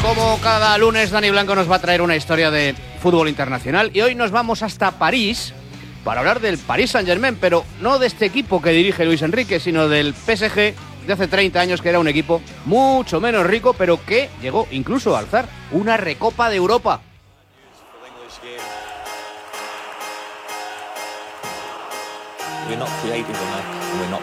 Como cada lunes, Dani Blanco nos va a traer una historia de fútbol internacional y hoy nos vamos hasta París para hablar del Paris Saint-Germain, pero no de este equipo que dirige Luis Enrique, sino del PSG de hace 30 años, que era un equipo mucho menos rico, pero que llegó incluso a alzar una Recopa de Europa. We're not creative enough. We're not